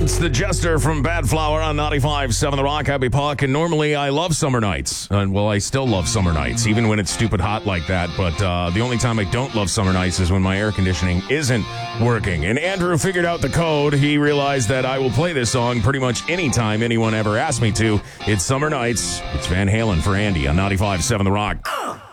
It's the Jester from Bad Flower on 95.7 The Rock. Happy Puck. And normally I love summer nights. Well, I still love summer nights, even when it's stupid hot like that. But the only time I don't love summer nights is when my air conditioning isn't working. And Andrew figured out the code. He realized that I will play this song pretty much anytime anyone ever asks me to. It's Summer Nights. It's Van Halen for Andy on 95.7 The Rock.